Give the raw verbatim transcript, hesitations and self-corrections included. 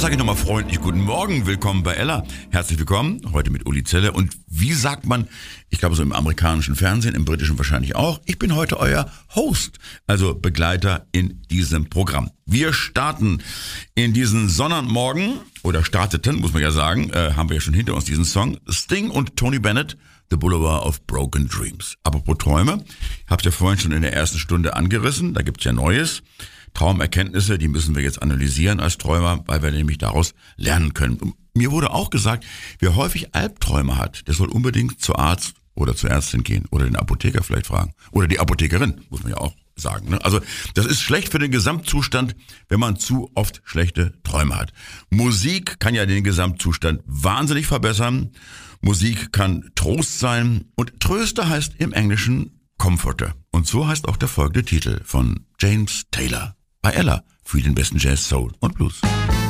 sage ich nochmal freundlich guten Morgen, willkommen bei Ella. Herzlich willkommen, heute mit Uli Zelle. Und wie sagt man, ich glaube so im amerikanischen Fernsehen, im britischen wahrscheinlich auch, ich bin heute euer Host, also Begleiter in diesem Programm. Wir starten in diesen Sonnabendmorgen, oder starteten, muss man ja sagen, äh, haben wir ja schon hinter uns diesen Song, Sting und Tony Bennett, The Boulevard of Broken Dreams. Apropos Träume, ich habe es ja vorhin schon in der ersten Stunde angerissen, da gibt's ja Neues. Traumerkenntnisse, die müssen wir jetzt analysieren als Träumer, weil wir nämlich daraus lernen können. Und mir wurde auch gesagt, wer häufig Albträume hat, der soll unbedingt zu Arzt oder zur Ärztin gehen oder den Apotheker vielleicht fragen. Oder die Apothekerin, muss man ja auch sagen. Ne? Also das ist schlecht für den Gesamtzustand, wenn man zu oft schlechte Träume hat. Musik kann ja den Gesamtzustand wahnsinnig verbessern. Musik kann Trost sein. Und Tröster heißt im Englischen Comforter. Und so heißt auch der folgende Titel von James Taylor. Bei Ella für den besten Jazz, Soul und Blues.